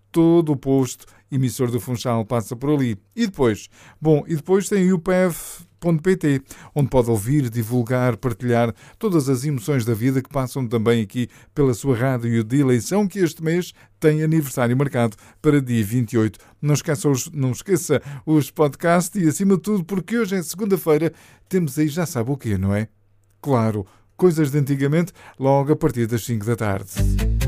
todo o posto emissor do Funchal passa por ali. E depois tem o PEV.pt, onde pode ouvir, divulgar, partilhar todas as emoções da vida que passam também aqui pela sua rádio de eleição, que este mês tem aniversário marcado para dia 28. Não esqueça os podcasts e, acima de tudo, porque hoje é segunda-feira, temos aí já sabe o quê, não é? Claro, coisas de antigamente, logo a partir das 5 da tarde.